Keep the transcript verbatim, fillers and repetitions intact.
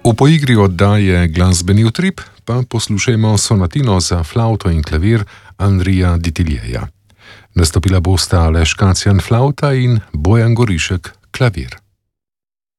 V poigri oddaje Glasbeni utrip pa poslušajmo sonatino za flavto in klavir Andrija Ditiljeja. Nastopila bosta Aleš Kacjan flavta in Bojan Gorišek klavir.